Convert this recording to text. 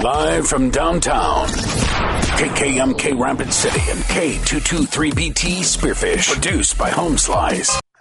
Live from downtown, KKMK Rapid City and K223BT Spearfish. Produced by Home Slice.